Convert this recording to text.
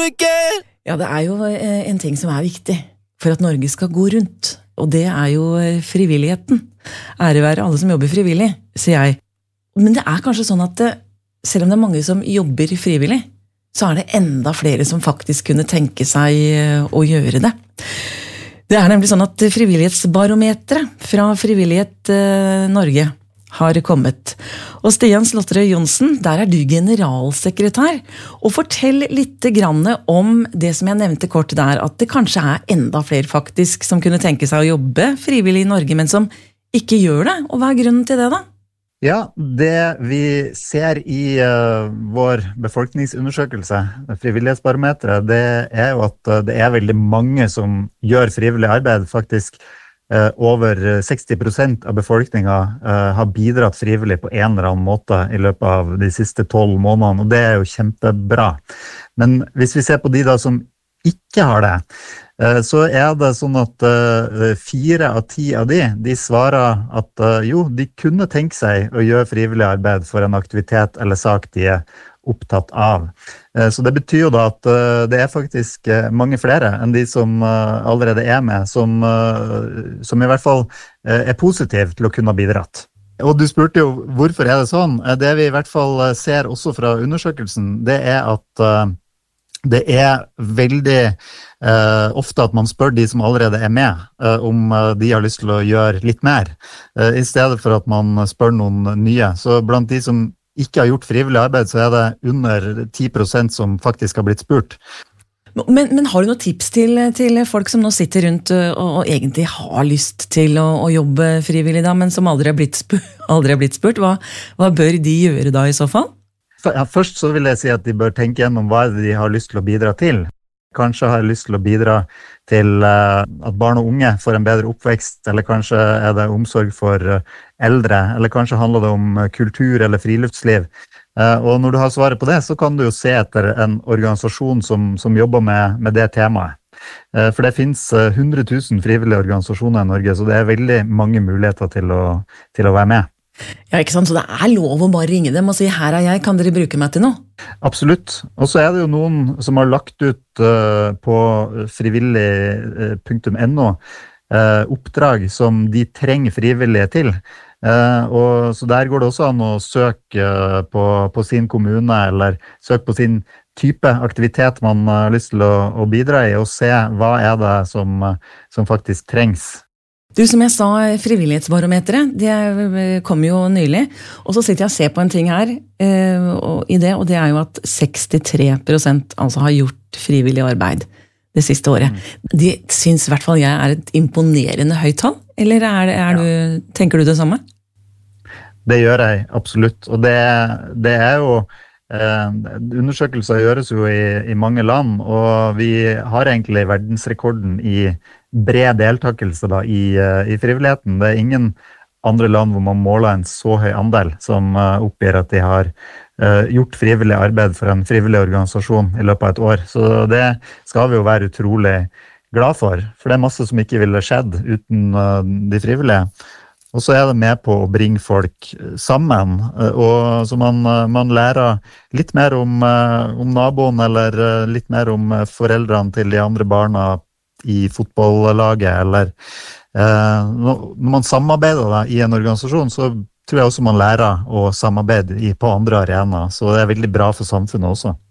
ikke! Ja, det jo en ting som viktig for at Norge skal gå rundt, og det jo frivilligheten. Ære være alle som jobber frivillig, sier jeg. Men det kanskje sånn at selv om det mange som jobber frivillig, så det enda flere som faktisk kunne tenke seg å gjøre det. Det nemlig sånn at frivillighetsbarometeret fra Frivillighet Norge har kommet. Og Stian Slotterøy Johnsen, der du generalsekretær. Og fortell litt grann om det som jeg nevnte kort der, at det kanskje enda flere faktisk som kunne tenke seg å jobbe frivillig i Norge, men som ikke gjør det. Og hva grunnen til det da? Ja, det vi ser i vår befolkningsundersøkelse, frivillighetsbarometeret, det jo at det veldig mange som gjør frivillig arbeid, faktisk over 60% av befolkningen har bidratt frivillig på en eller annen måte i løpet av de siste 12 månedene, og det jo kjempebra. Men hvis vi ser på de da som ikke har det, så det sånn at 4 av 10 av de svarer at jo, de kunne tenke seg å gjøre frivillig arbeid for en aktivitet eller sak de opptatt av. Så det betyr jo da at det faktisk mange flere enn de som allerede med, som i hvert fall positiv til å kunne ha bidratt. Og du spurte jo hvorfor det sånn. Det vi i hvert fall ser også fra undersøkelsen, det at det veldig ofte at man spør de som allerede med, om de har lyst til å gjøre litt mer, i stedet for at man spør noen nye. Så blant de som ikke har gjort frivillig arbeid, så det under 10% som faktisk har blitt spurt. Men har du noen tips til folk som nå sitter rundt og egentlig har lyst til å jobbe frivillig da, men som aldri har blitt spurt? Hva bør de gjøre da i så fall? Ja, først så vil jeg si at de bør tenke gjennom hva de har lyst til å bidra til. Kanskje har jeg lyst til å bidra til at barn og unge får en bedre oppvekst, eller kanskje det omsorg for eldre, eller kanskje handler det om kultur eller friluftsliv. Og når du har svaret på det, så kan du jo se etter en organisasjon som jobber med det temaet. For det finnes 100 000 frivillige organisasjoner i Norge, så det veldig mange muligheter til å være med. Ja, ikke sant? Så det lov å bare ringe dem og si, her jeg, kan dere bruke meg til noe? Absolutt. Og så det jo noen som har lagt ut på frivillig.no oppdrag som de trenger frivillige til. Og så der går det også an å søke på sin kommune, eller søke på sin type aktivitet man har lyst til å bidra i, og se hva det som faktisk trengs. Du, som jeg sa, frivillighetsbarometeret, det kom jo nylig, og så sitter jeg og ser på en ting her og det jo at 63% altså har gjort frivillig arbeid det siste året. Det synes i hvert fall jeg et imponerende høyt tall, eller tenker du det samme? Det gjør jeg, absolutt, og det jo undersøkelser gjøres jo i mange land, og vi har egentlig verdensrekorden i bred deltakelse da, i frivilligheten. Det ingen andre land hvor man måler en så høy andel som oppgir at de har gjort frivillig arbeid for en frivillig organisasjon i løpet av et år. Så det skal vi jo være utrolig glad for det masse som ikke ville skjedd uten de frivillige. Og så det med på å bringe folk sammen, og så man lærer litt mer om naboen, eller litt mer om foreldrene til de andre barna i fotballaget, eller når man samarbeider da, i en organisasjon, så tror jeg også man lærer å samarbeide på andre arenaer, så det veldig bra for samfunnet også.